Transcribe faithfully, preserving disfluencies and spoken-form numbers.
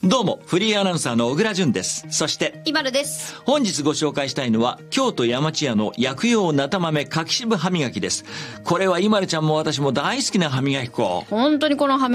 どうも、フリーアナウンサーの小倉淳です。そして、 イバルです。 本日ご紹介したいのは、京都山千屋の薬用なた豆柿渋歯磨きです。これはイマルちゃんも私も大好きな歯磨き粉。 本当にこの歯